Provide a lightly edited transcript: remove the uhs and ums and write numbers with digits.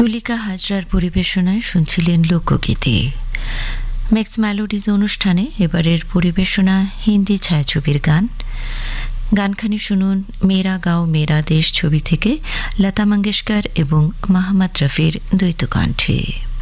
তুলিকা হাজরার পরিবেশনায় শুনছিলেন লোকগীতি। Mix melodies অনুষ্ঠানে এবারের পরিবেশনা হিন্দি ছায়াছবির গান। গানখানি শুনুন মেরা গাঁও মেরা দেশ ছবি থেকে লতা মঙ্গেশকর এবং মোহাম্মদ রফির দ্বৈত কণ্ঠে।